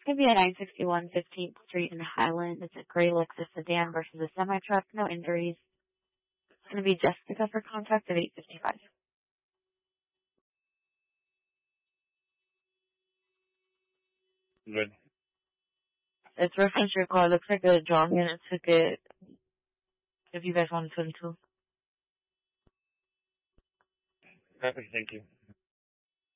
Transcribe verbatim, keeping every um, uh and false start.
going to be a nine sixty-one fifteenth Street in Highland. It's a gray Lexus sedan versus a semi-truck. No injuries. It's going to be Jessica for contract at eight fifty-five. Good. It's reference your car. Looks like a John unit took it. If you guys want to too. Perfect. Thank you.